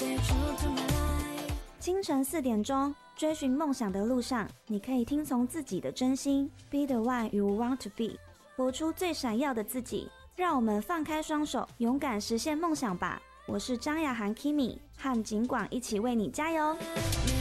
清晨4点钟，追寻梦想的路上，你可以听从自己的真心 ，Be the one you want to be， 活出最闪耀的自己。让我们放开双手，勇敢实现梦想吧！我是张雅涵 Kimi， 和景广一起为你加油。